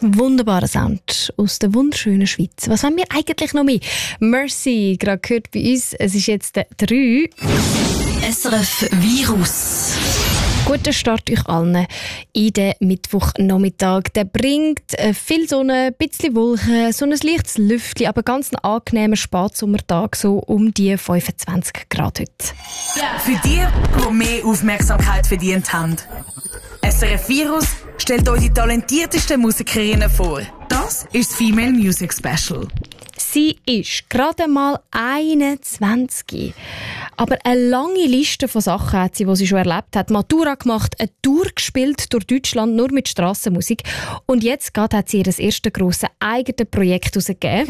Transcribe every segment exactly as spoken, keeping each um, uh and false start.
Wunderbarer Sound aus der wunderschönen Schweiz. Was haben wir eigentlich noch mehr? Mercy, gerade gehört bei uns. Es ist jetzt der drei. S R F Virus. Guten Start euch allen in den Mittwochnachmittag. Der bringt viel Sonne, ein bisschen Wolken, so ein leichtes Lüftchen, aber ganz ein angenehmer Spätsommertag, so um die fünfundzwanzig Grad heute. Für die, die mehr Aufmerksamkeit verdient haben. S R F Virus stellt euch die talentiertesten Musikerinnen vor. Das ist das Female Music Special. Sie ist gerade mal einundzwanzig. Aber eine lange Liste von Sachen hat sie, die sie schon erlebt hat. Matura gemacht, eine Tour gespielt durch Deutschland, nur mit Strassenmusik. Und jetzt gerade hat sie ihr erstes grosses eigenes Projekt herausgegeben.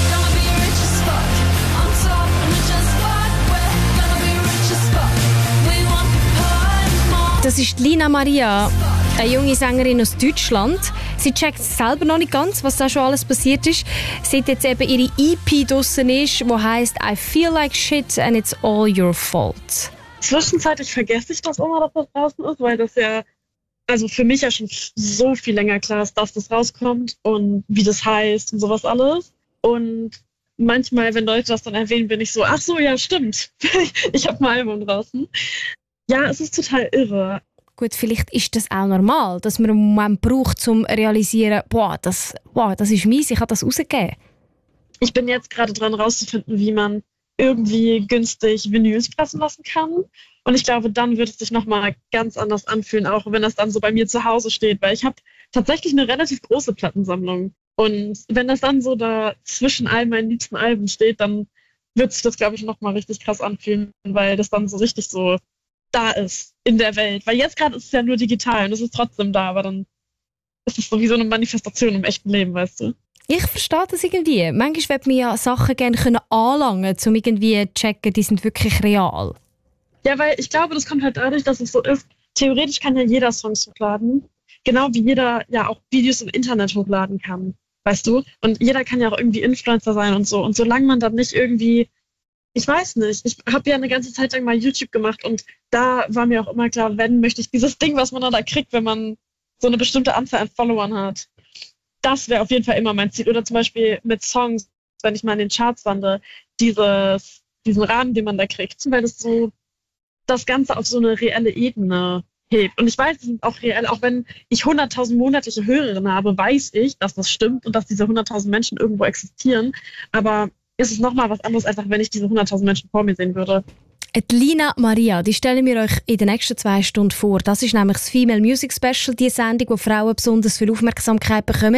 Das ist Lina Maria, eine junge Sängerin aus Deutschland. Sie checkt selber noch nicht ganz, was da schon alles passiert ist. Seit jetzt eben ihre E P draussen ist, die heisst «I feel like shit and it's all your fault». Zwischenzeitlich vergesse ich das immer, dass das draußen ist, weil das ja, also für mich ja schon so viel länger klar ist, dass das rauskommt und wie das heißt und sowas alles. Und manchmal, wenn Leute das dann erwähnen, bin ich so, ach so, ja, stimmt. Ich habe ein Album draußen. Ja, es ist total irre. Gut, vielleicht ist das auch normal, dass man einen Moment braucht, um zu realisieren, boah, das, boah, das ist mies, ich habe das rausgegeben. Ich bin jetzt gerade dran, rauszufinden, wie man irgendwie günstig Vinyls pressen lassen kann. Und ich glaube, dann wird es sich nochmal ganz anders anfühlen, auch wenn das dann so bei mir zu Hause steht. Weil ich habe tatsächlich eine relativ große Plattensammlung. Und wenn das dann so da zwischen all meinen liebsten Alben steht, dann wird sich das, glaube ich, nochmal richtig krass anfühlen, weil das dann so richtig so da ist in der Welt. Weil jetzt gerade ist es ja nur digital und es ist trotzdem da, aber dann ist es so wie so eine Manifestation im echten Leben, weißt du? Ich verstehe das irgendwie. Manchmal würde man ja Sachen gerne anlangen können, um irgendwie zu checken, die sind wirklich real. Ja, weil ich glaube, das kommt halt dadurch, dass es so ist, theoretisch kann ja jeder Songs hochladen, genau wie jeder ja auch Videos im Internet hochladen kann, weißt du? Und jeder kann ja auch irgendwie Influencer sein und so. Und solange man dann nicht irgendwie, ich weiß nicht, ich habe ja eine ganze Zeit lang mal YouTube gemacht und da war mir auch immer klar, wenn möchte ich dieses Ding, was man dann da kriegt, wenn man so eine bestimmte Anzahl an Followern hat. Das wäre auf jeden Fall immer mein Ziel. Oder zum Beispiel mit Songs, wenn ich mal in den Charts lande, dieses, diesen Rahmen, den man da kriegt, weil das so das Ganze auf so eine reelle Ebene hebt. Und ich weiß, es ist auch reell, auch wenn ich hunderttausend monatliche Hörerinnen habe, weiß ich, dass das stimmt und dass diese hunderttausend Menschen irgendwo existieren. Aber ist es nochmal was anderes, als wenn ich diese hunderttausend Menschen vor mir sehen würde. Die Lina Maria, die stellen wir euch in den nächsten zwei Stunden vor. Das ist nämlich das Female Music Special, die Sendung, wo Frauen besonders viel Aufmerksamkeit bekommen.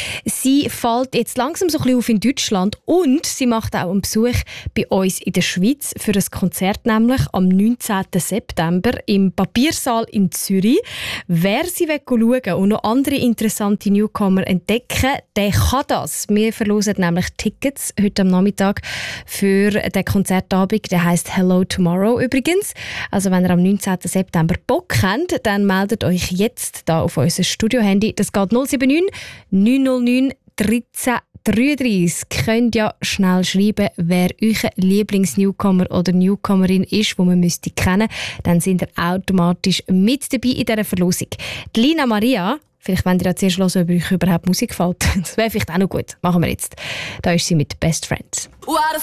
Sie fällt jetzt langsam so ein bisschen auf in Deutschland und sie macht auch einen Besuch bei uns in der Schweiz für ein Konzert, nämlich am neunzehnten September im Papiersaal in Zürich. Wer sie schauen und noch andere interessante Newcomer entdecken, der kann das. Wir verlosen nämlich Tickets heute am Nachmittag für den Konzertabend, der heisst Hello to Tomorrow übrigens. Also wenn ihr am neunzehnten September Bock habt, dann meldet euch jetzt da auf unser Studio-Handy. Das geht null sieben neun neun null neun dreizehn dreiunddreißig. Könnt ja schnell schreiben, wer euer Lieblings-Newcomer oder Newcomerin ist, die man müsste kennen. Dann sind ihr automatisch mit dabei in dieser Verlosung. Die Lina Maria, vielleicht wollt ihr ja zuerst hören, ob euch überhaupt Musik gefällt. Das wäre vielleicht auch noch gut. Machen wir jetzt. Da ist sie mit Best Friends. What a